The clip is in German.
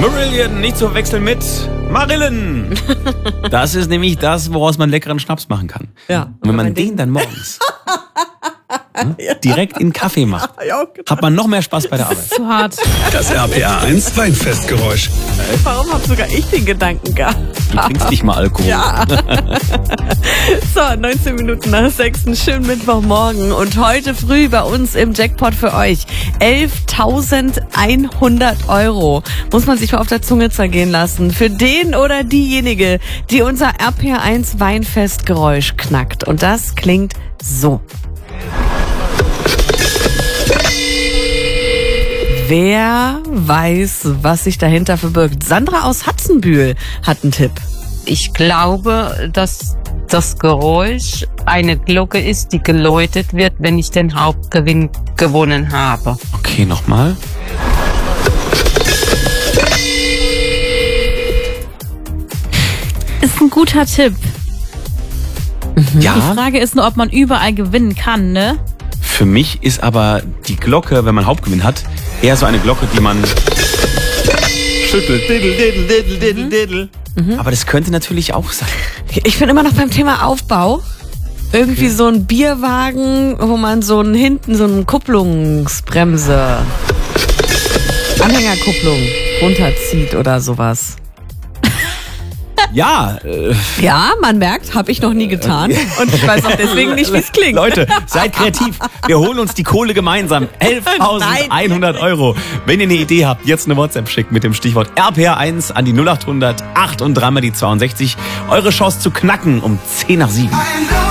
Marillion, nicht zu verwechseln mit Marillen. Das ist nämlich das, woraus man leckeren Schnaps machen kann. Ja. Und wenn man den dann morgens direkt in Kaffee macht, hat man noch mehr Spaß bei der Arbeit. Zu hart. Das RPR 1 Weinfestgeräusch. Warum habe sogar ich den Gedanken gehabt? Du trinkst nicht mal Alkohol. Ja. So, 19 Minuten nach 6. Schönen Mittwochmorgen. Und heute früh bei uns im Jackpot für euch 11.100 €. Muss man sich mal auf der Zunge zergehen lassen. Für den oder diejenige, die unser RPR1 Weinfestgeräusch knackt. Und das klingt so. Wer weiß, was sich dahinter verbirgt? Sandra aus Hatzenbühl hat einen Tipp. Ich glaube, dass das Geräusch eine Glocke ist, die geläutet wird, wenn ich den Hauptgewinn gewonnen habe. Okay, nochmal. Ist ein guter Tipp. Ja, Die Frage ist nur, ob man überall gewinnen kann, ne? für mich ist aber die Glocke, wenn man Hauptgewinn hat, eher so eine Glocke, die man schüttelt. Diddle, diddle, diddle, diddle, diddle. Aber das könnte natürlich auch sein. Ich bin immer noch beim Thema Aufbau. Irgendwie so ein Bierwagen, wo man hinten so eine Kupplungsbremse, Anhängerkupplung runterzieht oder sowas. Ja, Ja, man merkt, habe ich noch nie getan. Und ich weiß auch deswegen nicht, wie es klingt. Leute, seid kreativ. Wir holen uns die Kohle gemeinsam. 11.100 €. Wenn ihr eine Idee habt, jetzt eine WhatsApp schickt mit dem Stichwort RPR1 an die 0800 8 und 3 mal die 62. Eure Chance zu knacken um 10 nach 7.